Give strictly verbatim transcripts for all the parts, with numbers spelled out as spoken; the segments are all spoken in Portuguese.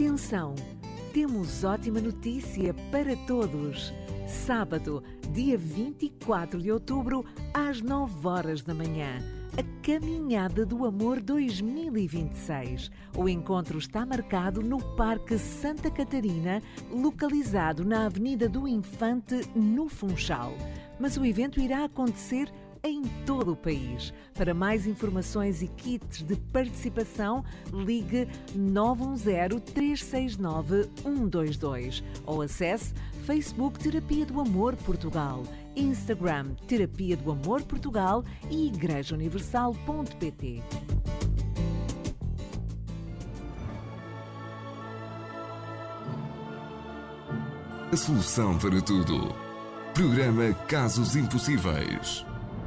Atenção! Temos ótima notícia para todos. Sábado, dia vinte e quatro de outubro, às nove horas da manhã. A Caminhada do Amor dois mil e vinte e seis. O encontro está marcado no Parque Santa Catarina, localizado na Avenida do Infante, no Funchal. Mas o evento irá acontecer em todo o país. Para mais informações e kits de participação, ligue nove um zero, três seis nove, um dois dois ou acesse Facebook Terapia do Amor Portugal, Instagram Terapia do Amor Portugal e igreja universal ponto pt. A solução para tudo. Programa Casos Impossíveis.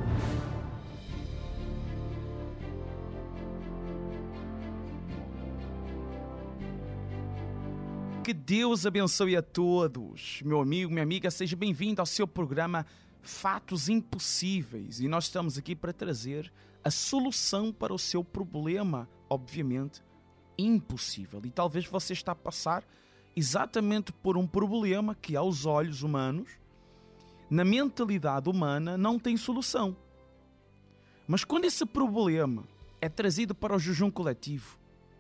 Que Deus abençoe a todos. Meu amigo, minha amiga, seja bem-vindo ao seu programa Fatos Impossíveis. E nós estamos aqui para trazer a solução para o seu problema, obviamente, impossível. E talvez você está a passar exatamente por um problema que, aos olhos humanos, na mentalidade humana, não tem solução. Mas quando esse problema é trazido para o jejum coletivo,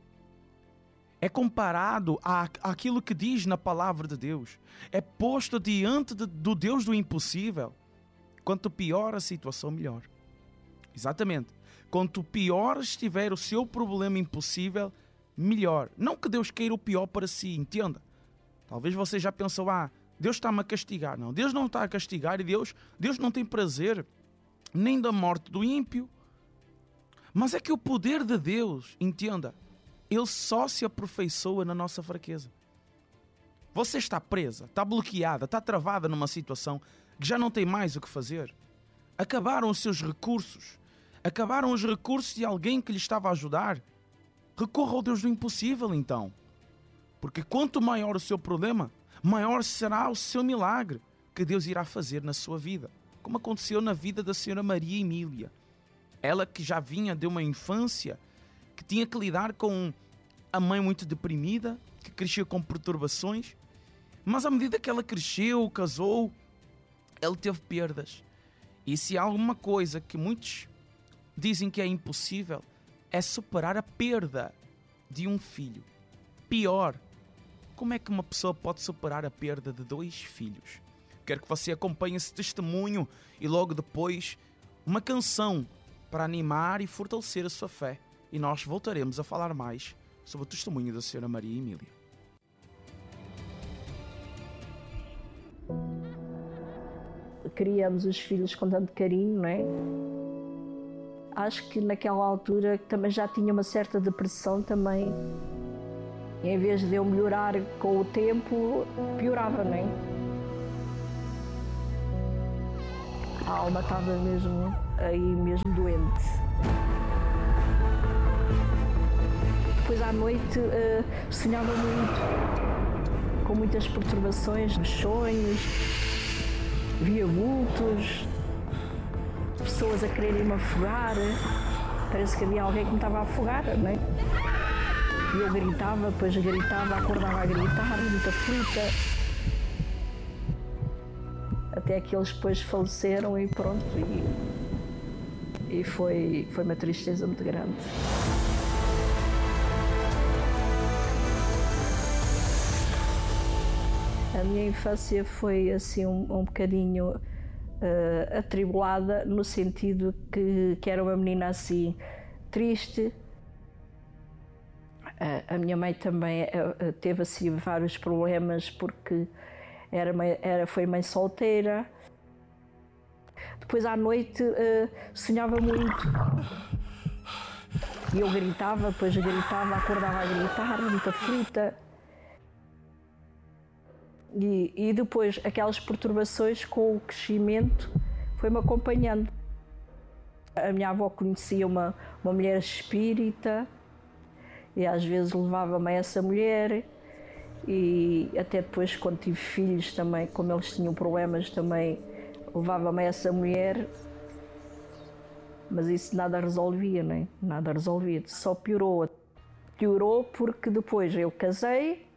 é comparado à, àquilo que diz na palavra de Deus, é posto diante de, do Deus do impossível, quanto pior a situação, melhor. Exatamente. Quanto pior estiver o seu problema impossível, melhor. Não que Deus queira o pior para si, entenda. Talvez você já pensou, ah, Deus está-me a castigar. Não, Deus não está a castigar e Deus, Deus não tem prazer nem da morte do ímpio. Mas é que o poder de Deus, entenda, Ele só se aperfeiçoa na nossa fraqueza. Você está presa, está bloqueada, está travada numa situação que já não tem mais o que fazer. Acabaram os seus recursos. Acabaram os recursos de alguém que lhe estava a ajudar. Recorra ao Deus do impossível, então. Porque quanto maior o seu problema, maior será o seu milagre que Deus irá fazer na sua vida. Como aconteceu na vida da senhora Maria Emília. Ela que já vinha de uma infância que tinha que lidar com a mãe muito deprimida, que crescia com perturbações, mas à medida que ela cresceu, casou, ela teve perdas. E se há alguma coisa que muitos dizem que é impossível, é superar a perda de um filho. Pior, como é que uma pessoa pode superar a perda de dois filhos? Quero que você acompanhe esse testemunho e logo depois uma canção para animar e fortalecer a sua fé. E nós voltaremos a falar mais sobre o testemunho da senhora Maria Emília. Criamos os filhos com tanto carinho, não é? Acho que naquela altura também já tinha uma certa depressão também. E em vez de eu melhorar com o tempo, piorava, não é? A alma estava mesmo aí, mesmo doente. Depois à noite uh, sonhava muito, com muitas perturbações nos sonhos, via vultos, pessoas a quererem me afogar, parece que havia alguém que me estava a afogar, não é? E eu gritava, depois gritava, acordava a gritar, muito aflita, até que eles depois faleceram e pronto, e, e foi, foi uma tristeza muito grande. A minha infância foi assim um, um bocadinho uh, atribulada, no sentido que, que era uma menina assim triste. Uh, a minha mãe também uh, teve assim vários problemas porque era, mãe, era, foi mãe solteira. Depois à noite uh, sonhava muito. E eu gritava, depois gritava, acordava a gritar, muito aflita. E, e depois aquelas perturbações com o crescimento foi-me acompanhando. A minha avó conhecia uma, uma mulher espírita e às vezes levava-me a essa mulher, e até depois quando tive filhos também, como eles tinham problemas, também levava-me a essa mulher, mas isso nada resolvia, né? Nada resolvia, só piorou. Piorou porque depois eu casei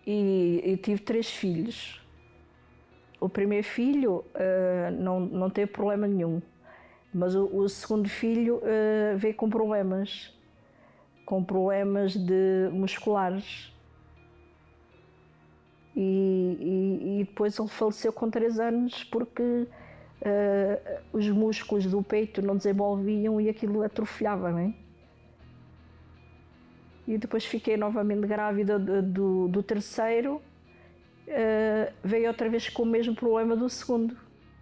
e, e tive três filhos. O primeiro filho uh, não, não teve problema nenhum, mas o, o segundo filho uh, veio com problemas, com problemas de musculares. E, e, e depois ele faleceu com três anos porque uh, os músculos do peito não desenvolviam e aquilo atrofiava, não é? E depois fiquei novamente grávida do, do, do terceiro, uh, veio outra vez com o mesmo problema do segundo.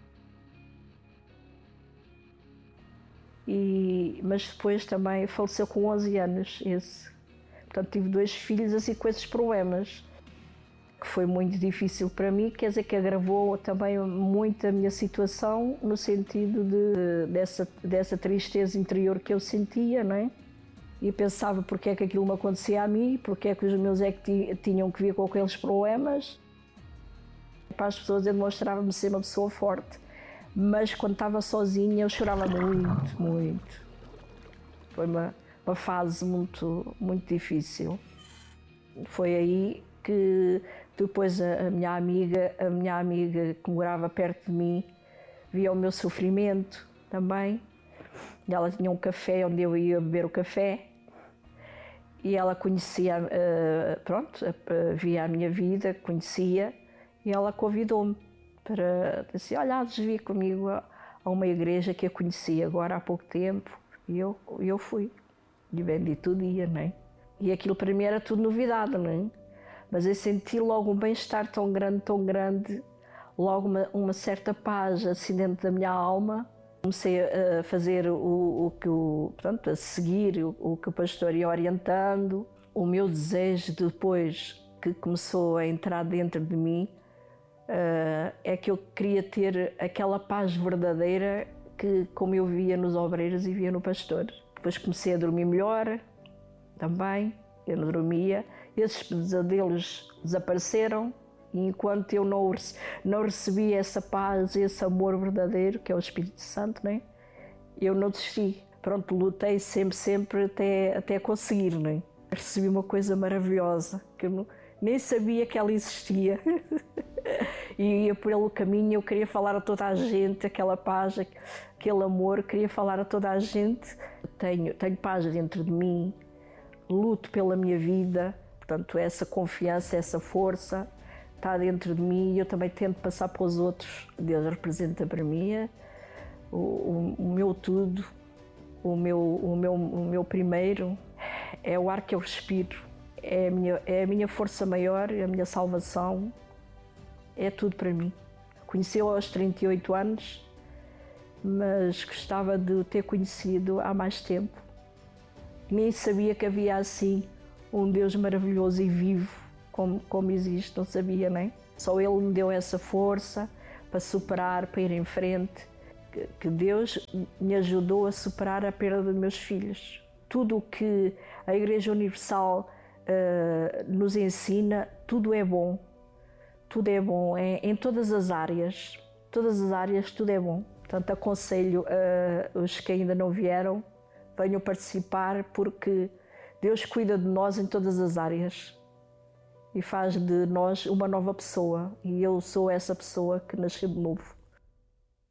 E, mas depois também faleceu com onze anos esse. Portanto, tive dois filhos assim com esses problemas, que foi muito difícil para mim, quer dizer que agravou também muito a minha situação, no sentido de, dessa, dessa tristeza interior que eu sentia, não é? E pensava porque é que aquilo me acontecia a mim, porque é que os meus é que tinham que vir com aqueles problemas. Para as pessoas eu demonstrava-me ser uma pessoa forte, mas quando estava sozinha eu chorava muito, muito. Foi uma, uma fase muito, muito difícil. Foi aí que depois a, a minha amiga, a minha amiga que morava perto de mim, via o meu sofrimento também. Ela tinha um café onde eu ia beber o café e ela conhecia, uh, pronto, uh, via a minha vida, conhecia, e ela convidou-me para, disse, olha, desvia comigo a, a uma igreja que eu conheci agora há pouco tempo, e eu, eu fui, e bendito o dia, não é? E aquilo para mim era tudo novidade, não é? Mas eu senti logo um bem-estar tão grande, tão grande, logo uma, uma certa paz assim dentro da minha alma. Comecei a fazer o, o que o, portanto, a seguir o, o que o pastor ia orientando. O meu desejo depois que começou a entrar dentro de mim uh, é que eu queria ter aquela paz verdadeira que, como eu via nos obreiros e via no pastor. Depois comecei a dormir melhor também, eu não dormia. Esses pesadelos desapareceram. E enquanto eu não, não recebi essa paz, esse amor verdadeiro, que é o Espírito Santo, né? Eu não desisti. Pronto, lutei sempre, sempre até, até conseguir, né? Recebi uma coisa maravilhosa, que eu não, nem sabia que ela existia. E ia pelo caminho, eu queria falar a toda a gente, aquela paz, aquele amor, queria falar a toda a gente. Tenho, tenho paz dentro de mim, luto pela minha vida, portanto, essa confiança, essa força está dentro de mim e eu também tento passar para os outros. Deus representa para mim o, o, o meu tudo, o meu, o, meu, o meu primeiro, é o ar que eu respiro, é a minha, é a minha força maior, é a minha salvação, é tudo para mim. Conheci-o aos trinta e oito anos, mas gostava de o ter conhecido há mais tempo. Nem sabia que havia assim um Deus maravilhoso e vivo, Como, como existe, não sabia, nem. Só Ele me deu essa força para superar, para ir em frente, que, que Deus me ajudou a superar a perda dos meus filhos. Tudo o que a Igreja Universal uh, nos ensina, tudo é bom, tudo é bom, é, em todas as áreas, todas as áreas tudo é bom. Portanto, aconselho uh, os que ainda não vieram, venham participar, porque Deus cuida de nós em todas as áreas e faz de nós uma nova pessoa, e eu sou essa pessoa que nasceu de novo.